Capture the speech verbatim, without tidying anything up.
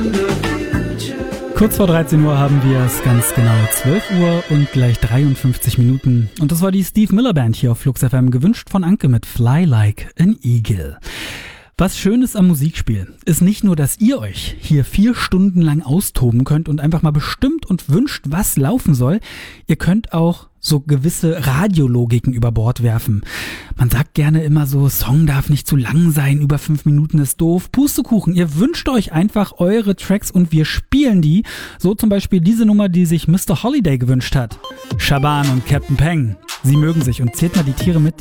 Kurz vor dreizehn Uhr haben wir es, ganz genau zwölf Uhr und gleich dreiundfünfzig Minuten. Und das war die Steve Miller Band hier auf Flux F M, gewünscht von Anke mit Fly Like an Eagle. Was schön ist am Musikspiel, ist nicht nur, dass ihr euch hier vier Stunden lang austoben könnt und einfach mal bestimmt und wünscht, was laufen soll. Ihr könnt auch so gewisse Radiologiken über Bord werfen. Man sagt gerne immer so, Song darf nicht zu lang sein, über fünf Minuten ist doof. Pustekuchen, ihr wünscht euch einfach eure Tracks und wir spielen die. So zum Beispiel diese Nummer, die sich Mister Holiday gewünscht hat. Shaban und Captain Peng. Sie mögen sich und zählt mal die Tiere mit, die